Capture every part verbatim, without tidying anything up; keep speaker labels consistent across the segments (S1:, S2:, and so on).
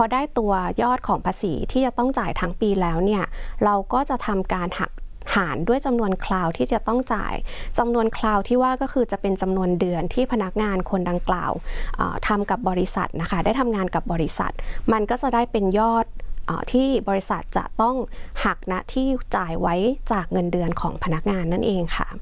S1: อได้ตัวยอดของภาษีที่จะต้องจ่ายทั้งปีแล้วเนี่ยเราก็จะทำการหักหารด้วยจำนวนคลาวที่จะต้องจ่ายจำนวนคลาวที่ว่าก็คือจะเป็นจำนวนเดือนที่พนักงานคนดังกล่าวทำกับบริษัทนะคะได้ทำงานกับบริษัทมันก็จะได้เป็นยอดที่บริษัทจะต้องหักณที่จ่ายไว้จากเงินเดือนของพนักงานนั่นเองค่ะ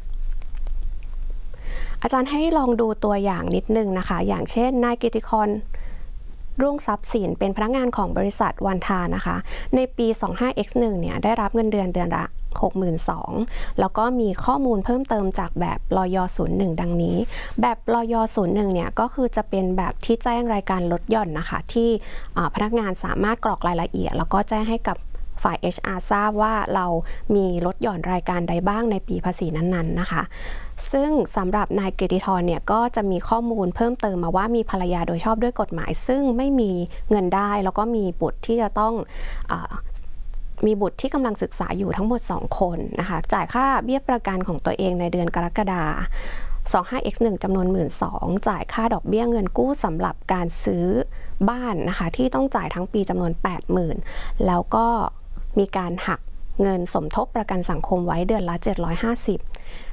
S1: อาจารย์ให้ลองดูตัวอย่างนิดนึงนะคะอย่างเช่นนายกิติกรรุ่งทรัพย์สินเป็นพนักงานของบริษัทวันทานะคะในปี สองสิบห้า เอ็กซ์ หนึ่ง เนี่ยได้รับเงินเดือนเดือนละ หกหมื่นสองพัน แล้วก็มีข้อมูลเพิ่มเติมจากแบบลย ศูนย์หนึ่ง ดังนี้แบบลย ศูนย์หนึ่ง เนี่ยก็คือจะเป็นแบบที่แจ้งรายการลดหย่อนนะคะที่พนักงานสามารถกรอกรายละเอียดแล้วก็แจ้งให้กับฝ่าย เอช อาร์ ทราบว่าเรามีลดหย่อนรายการใดบ้างในปีภาษีนั้นๆนะคะซึ่งสำหรับนายกฤติธรเนี่ยก็จะมีข้อมูลเพิ่มเติมมาว่ามีภรรยาโดยชอบด้วยกฎหมายซึ่งไม่มีเงินได้แล้วก็มีบุตรที่จะต้องเอ่อมีบุตรที่กำลังศึกษาอยู่ทั้งหมดสองคนนะคะจ่ายค่าเบี้ยประกันของตัวเองในเดือนกรกฎาคม สองสิบห้า เอ็กซ์ หนึ่ง จำนวน หนึ่งหมื่นสองพัน จ่ายค่าดอกเบี้ยเงินกู้สำหรับการซื้อบ้านนะคะที่ต้องจ่ายทั้งปีจำนวน แปดหมื่น แล้วก็มีการหักเงินสมทบประกันสังคมไว้เดือนละเจ็ดร้อยห้าสิบ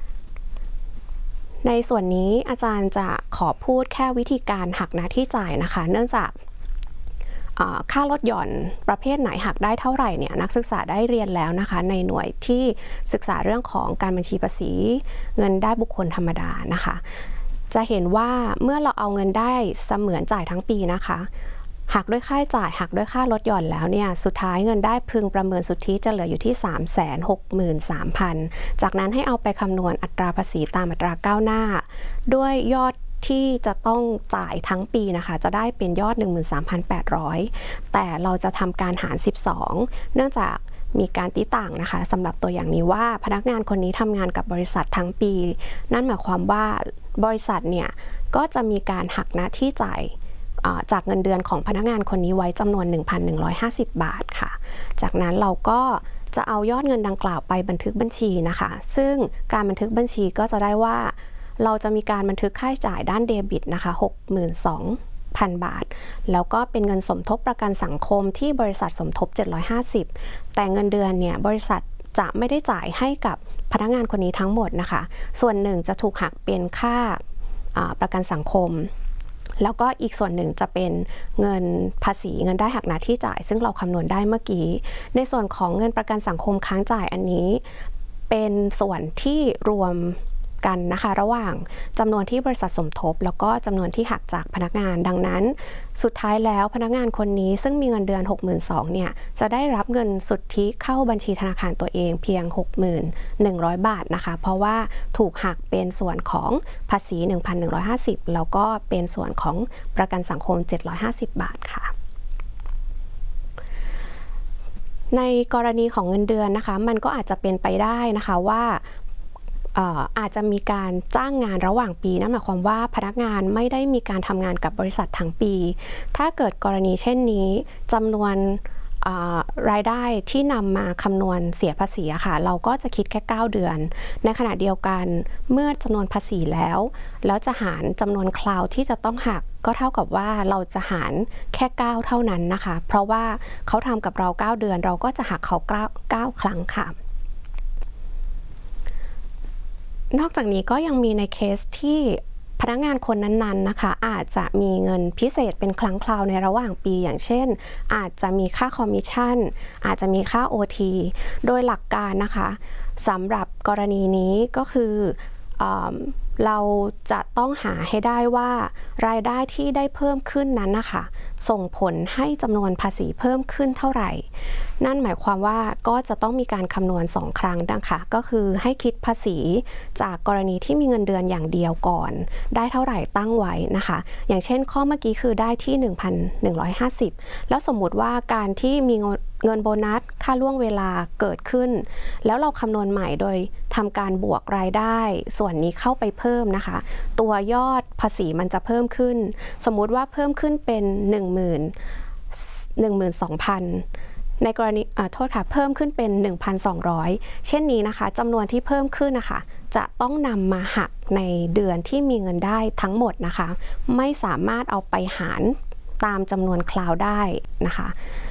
S1: ในส่วนนี้อาจารย์จะขอพูดแค่วิธีการหักหน้าที่จ่ายนะคะเนื่องจากค่าลดหย่อนประเภทไหนหักได้เท่าไหร่เนี่ยนักศึกษาได้เรียนแล้วนะคะในหน่วยที่ศึกษาเรื่องของการบัญชีภาษีเงินได้บุคคลธรรมดานะคะจะเห็นว่าเมื่อเราเอาเงินได้เสมือนจ่ายทั้งปีนะคะหักด้วยค่าใช้จ่ายหักด้วยค่าลดหย่อนแล้วเนี่ยสุดท้ายเงินได้พึงประเมินสุทธิจะเหลืออยู่ที่ สามแสนหกหมื่นสามพัน จากนั้นให้เอาไปคำนวณอัตราภาษีตามอัตราก้าวหน้าด้วยยอดที่จะต้องจ่ายทั้งปีนะคะจะได้เป็นยอด หนึ่งหมื่นสามพันแปดร้อย แต่เราจะทำการหารสิบสองเนื่องจากมีการตีต่างนะคะสำหรับตัวอย่างนี้ว่าพนักงานคนนี้ทำงานกับบริษัททั้งปีนั่นหมายความว่าบริษัทเนี่ยก็จะมีการหักหน้าที่จ่ายจากเงินเดือนของพนักงานคนนี้ไว้จำนวน หนึ่งพันหนึ่งร้อยห้าสิบ บาทค่ะจากนั้นเราก็จะเอายอดเงินดังกล่าวไปบันทึกบัญชีนะคะซึ่งการบันทึกบัญชีก็จะได้ว่าเราจะมีการบันทึกค่าใช้จ่ายด้านเดบิตนะคะ หกหมื่นสองพัน บาทแล้วก็เป็นเงินสมทบประกันสังคมที่บริษัทสมทบเจ็ดร้อยห้าสิบแต่เงินเดือนเนี่ยบริษัทจะไม่ได้จ่ายให้กับพนักงานคนนี้ทั้งหมดนะคะส่วนหนึ่งจะถูกหักเป็นค่าประกันสังคมแล้วก็อีกส่วนหนึ่งจะเป็นเงินภาษีเงินได้หักหน้าที่จ่ายซึ่งเราคำนวณได้เมื่อกี้ในส่วนของเงินประกันสังคมค้างจ่ายอันนี้เป็นส่วนที่รวมกันนะคะระหว่างจำนวนที่บริษัทสมทบแล้วก็จำนวนที่หักจากพนักงานดังนั้นสุดท้ายแล้วพนักงานคนนี้ซึ่งมีเงินเดือน หกหมื่นสองพัน เนี่ยจะได้รับเงินสุทธิเข้าบัญชีธนาคารตัวเองเพียง หกหมื่นหนึ่งร้อย บาทนะคะเพราะว่าถูกหักเป็นส่วนของภาษี หนึ่งพันหนึ่งร้อยห้าสิบ แล้วก็เป็นส่วนของประกันสังคมเจ็ดร้อยห้าสิบ บาทค่ะในกรณีของเงินเดือนนะคะมันก็อาจจะเป็นไปได้นะคะว่าอาจจะมีการจ้างงานระหว่างปีนั่นหมายความว่าพนักงานไม่ได้มีการทำงานกับบริษัททั้งปีถ้าเกิดกรณีเช่นนี้จำนวนรายได้ที่นำมาคำนวณเสียภาษีค่ะเราก็จะคิดแค่เก้าเดือนในขณะเดียวกันเมื่อจำนวนภาษีแล้วแล้วจะหารจำนวนคลาวที่จะต้องหักก็เท่ากับว่าเราจะหารแค่เก้าเท่านั้นนะคะเพราะว่าเขาทำกับเราเก้าเดือนเราก็จะหักเขาเก้าครั้งค่ะนอกจากนี้ก็ยังมีในเคสที่พนักงานคนนั้นๆนะคะอาจจะมีเงินพิเศษเป็นครั้งคราวในระหว่างปีอย่างเช่นอาจจะมีค่าคอมมิชชั่นอาจจะมีค่า โอ ที โดยหลักการนะคะสำหรับกรณีนี้ก็คือเอ่อเราจะต้องหาให้ได้ว่ารายได้ที่ได้เพิ่มขึ้นนั้นนะคะส่งผลให้จำนวนภาษีเพิ่มขึ้นเท่าไหร่นั่นหมายความว่าก็จะต้องมีการคำนวณสองครั้งนะคะก็คือให้คิดภาษีจากกรณีที่มีเงินเดือนอย่างเดียวก่อนได้เท่าไหร่ตั้งไว้นะคะอย่างเช่นข้อเมื่อกี้คือได้ที่ หนึ่งพันหนึ่งร้อยห้าสิบ แล้วสมมุติว่าการที่มีเงินโบนัสค่าล่วงเวลาเกิดขึ้นแล้วเราคำนวณใหม่โดยทำการบวกรายได้ส่วนนี้เข้าไปเพิ่มนะคะตัวยอดภาษีมันจะเพิ่มขึ้นสมมุติว่าเพิ่มขึ้นเป็น หนึ่งหมื่น หนึ่งหมื่นสองพัน ในกรณีโทษค่ะเพิ่มขึ้นเป็น หนึ่งพันสองร้อย เช่นนี้นะคะจำนวนที่เพิ่มขึ้นนะคะจะต้องนำมาหักในเดือนที่มีเงินได้ทั้งหมดนะคะไม่สามารถเอาไปหารตามจำนวนคลาวด์ได้นะคะ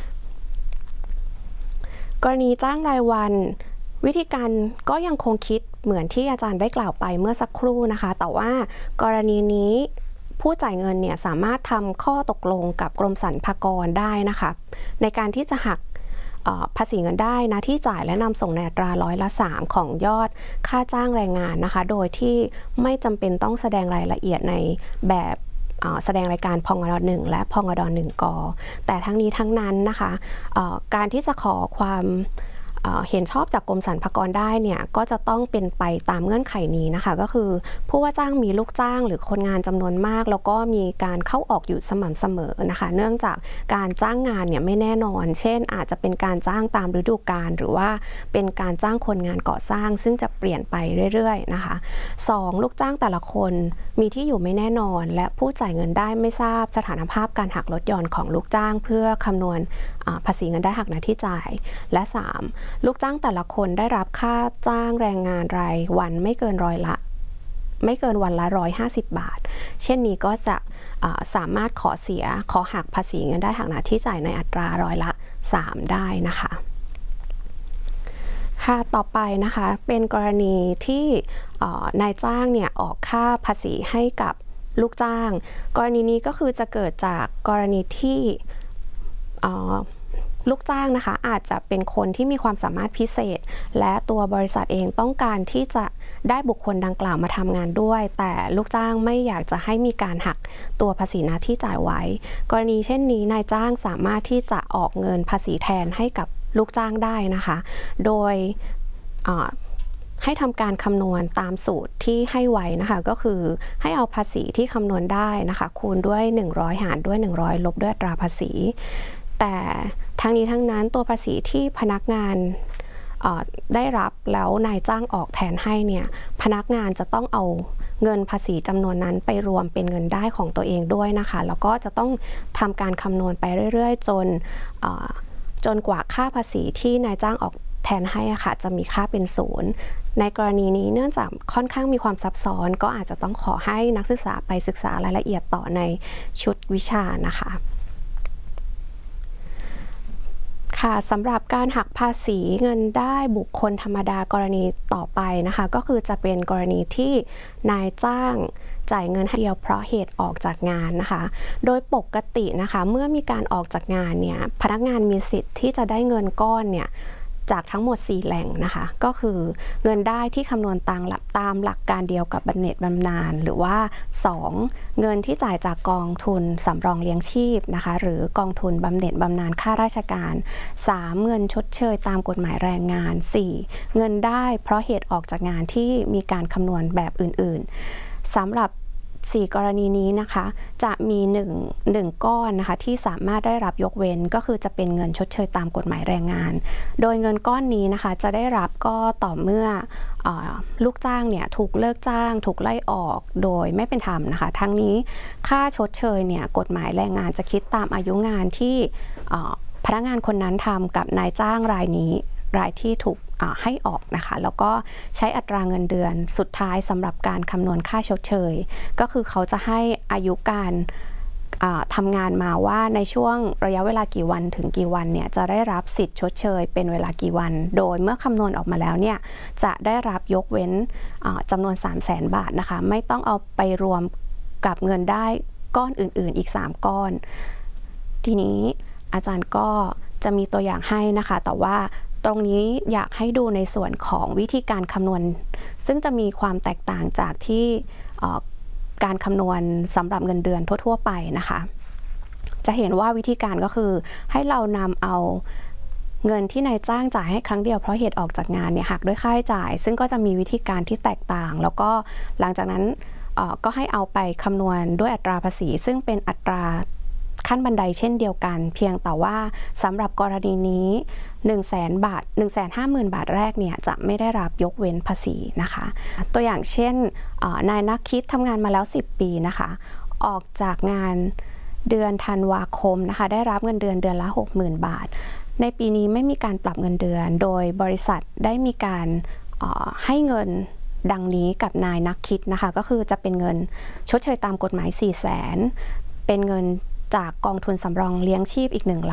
S1: กรณีจ้างรายวันวิธีการก็ยังคงคิดเหมือนที่อาจารย์ได้กล่าวไปเมื่อสักครู่นะคะแต่ว่ากรณีนี้ผู้จ่ายเงินเนี่ยสามารถทำข้อตกลงกับกรมสรรพากรได้นะคะในการที่จะหักภาษีเงินได้นะที่จ่ายและนำส่งในอัตราร้อยละสามของยอดค่าจ้างแรงงานนะคะโดยที่ไม่จำเป็นต้องแสดงรายละเอียดในแบบแสดงรายการพงดหนึ่งและพงดหนึ่งกแต่ทั้งนี้ทั้งนั้นนะคะการที่จะขอความเห็นชอบจากกรมสรรพากรได้เนี่ยก็จะต้องเป็นไปตามเงื่อนไขนี้นะคะก็คือผู้ว่าจ้างมีลูกจ้างหรือคนงานจำนวนมากแล้วก็มีการเข้าออกอยู่สม่ำเสมอนะคะเนื่องจากการจ้างงานเนี่ยไม่แน่นอนเช่นอาจจะเป็นการจ้างตามฤดูกาลหรือว่าเป็นการจ้างคนงานก่อสร้างซึ่งจะเปลี่ยนไปเรื่อยๆนะคะสองลูกจ้างแต่ละคนมีที่อยู่ไม่แน่นอนและผู้จ่ายเงินได้ไม่ทราบสถานภาพการหักลดหย่อนของลูกจ้างเพื่อคำนวณภาษีเงินได้หักหน้าที่จ่ายและสามลูกจ้างแต่ละคนได้รับค่าจ้างแรงงานรายวันไม่เกินร้อยละไม่เกินวันละหนึ่งร้อยห้าสิบบาทเช่นนี้ก็จะสามารถขอเสียขอหักภาษีเงินได้หักหน้าที่จ่ายในอัตราร้อยละสามได้นะคะค่ะต่อไปนะคะเป็นกรณีที่นายจ้างเนี่ยออกค่าภาษีให้กับลูกจ้างกรณีนี้ก็คือจะเกิดจากกรณีที่ลูกจ้างนะคะอาจจะเป็นคนที่มีความสามารถพิเศษและตัวบริษัทเองต้องการที่จะได้บุคคลดังกล่าวมาทำงานด้วยแต่ลูกจ้างไม่อยากจะให้มีการหักตัวภาษีหน้าที่จ่ายไว้กรณีเช่นนี้นายจ้างสามารถที่จะออกเงินภาษีแทนให้กับลูกจ้างได้นะคะโดยให้ทำการคำนวณตามสูตรที่ให้ไว้นะคะก็คือให้เอาภาษีที่คำนวณได้นะคะคูณด้วยหนึ่งร้อยหารด้วยหนึ่งร้อยลบด้วยอัตราภาษีแต่ทั้งนี้ทั้งนั้นตัวภาษีที่พนักงานได้รับแล้วนายจ้างออกแทนให้เนี่ยพนักงานจะต้องเอาเงินภาษีจำนวนนั้นไปรวมเป็นเงินได้ของตัวเองด้วยนะคะแล้วก็จะต้องทำการคำนวณไปเรื่อยๆจนจนกว่าค่าภาษีที่นายจ้างออกแทนให้ค่ะจะมีค่าเป็นศูนย์ในกรณีนี้เนื่องจากค่อนข้างมีความซับซ้อนก็อาจจะต้องขอให้นักศึกษาไปศึกษารายละเอียดต่อในชุดวิชานะคะค่ะสำหรับการหักภาษีเงินได้บุคคลธรรมดากรณีต่อไปนะคะก็คือจะเป็นกรณีที่นายจ้างจ่ายเงินให้เดียวเพราะเหตุออกจากงานนะคะโดยปกตินะคะเมื่อมีการออกจากงานเนี่ยพนักงานมีสิทธิ์ที่จะได้เงินก้อนเนี่ยจากทั้งหมดสี่แหล่งนะคะก็คือเงินได้ที่คำนวณตามหลักตามหลักการเดียวกับบำเหน็จบำนาญหรือว่าสองเงินที่จ่ายจากกองทุนสำรองเลี้ยงชีพนะคะหรือกองทุนบำเหน็จบำนาญข้าราชการสามเงินชดเชยตามกฎหมายแรงงานสี่เงินได้เพราะเหตุออกจากงานที่มีการคำนวณแบบอื่นๆสำหรับสี่กรณีนี้นะคะจะมีหนึ่ง หนึ่งก้อนนะคะที่สามารถได้รับยกเว้นก็คือจะเป็นเงินชดเชยตามกฎหมายแรงงานโดยเงินก้อนนี้นะคะจะได้รับก็ต่อเมื่อเอ่อลูกจ้างเนี่ยถูกเลิกจ้างถูกไล่ออกโดยไม่เป็นธรรมนะคะทั้งนี้ค่าชดเชยเนี่ยกฎหมายแรงงานจะคิดตามอายุงานที่พนักงานคนนั้นทำกับนายจ้างรายนี้รายที่ถูกให้ออกนะคะแล้วก็ใช้อัตราเงินเดือนสุดท้ายสำหรับการคำนวณค่าชดเชยก็คือเขาจะให้อายุการทำงานมาว่าในช่วงระยะเวลากี่วันถึงกี่วันเนี่ยจะได้รับสิทธิ์ชดเชยเป็นเวลากี่วันโดยเมื่อคำนวณออกมาแล้วเนี่ยจะได้รับยกเว้นจำนวน สามแสน บาทนะคะไม่ต้องเอาไปรวมกับเงินได้ก้อนอื่นๆอีกสามก้อนทีนี้อาจารย์ก็จะมีตัวอย่างให้นะคะแต่ว่าตรงนี้อยากให้ดูในส่วนของวิธีการคำนวณซึ่งจะมีความแตกต่างจากที่การคำนวณสำหรับเงินเดือนทั่วๆไปนะคะจะเห็นว่าวิธีการก็คือให้เรานำเอาเงินที่นายจ้างจ่ายให้ครั้งเดียวเพราะเหตุออกจากงานเนี่ยหักด้วยค่าใช้จ่ายซึ่งก็จะมีวิธีการที่แตกต่างแล้วก็หลังจากนั้นก็ให้เอาไปคำนวณด้วยอัตราภาษีซึ่งเป็นอัตราขั้นบันไดเช่นเดียวกันเพียงแต่ว่าสำหรับกรณีนี้หนึ่งแสน บาท หนึ่งแสนห้าหมื่น บาทแรกเนี่ยจะไม่ได้รับยกเว้นภาษีนะคะตัวอย่างเช่นนายนักคิดทำงานมาแล้วสิบปีนะคะออกจากงานเดือนธันวาคมนะคะได้รับเงินเดือนเดือนละ หกหมื่น บาทในปีนี้ไม่มีการปรับเงินเดือนโดยบริษัทได้มีการให้เงินดังนี้กับนายนักคิดนะคะก็คือจะเป็นเงินชดเชยตามกฎหมาย สี่แสน เป็นเงินจากกองทุนสำรองเลี้ยงชีพอีกหนึ่ง